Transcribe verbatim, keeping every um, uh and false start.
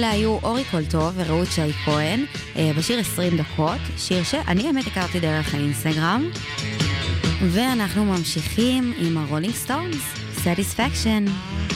אלה היו אורי קולטוב ורעות שי כהן בשיר עשרים דקות, שיר שאני האמת הכרתי דרך האינסטגרם. ואנחנו ממשיכים עם הרולינג סטונס, Satisfaction.